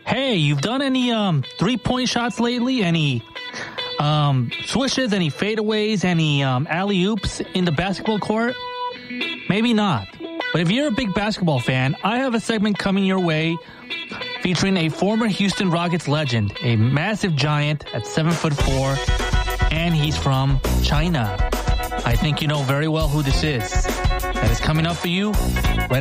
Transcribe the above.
Hey, you've done any three-point shots lately? Any swishes, any fadeaways, any alley-oops in the basketball court? Maybe not. But if you're a big basketball fan, I have a segment coming your way featuring a former Houston Rockets legend, a massive giant at 7'4", and he's from China. I think you know very well who this is. That is coming up for you right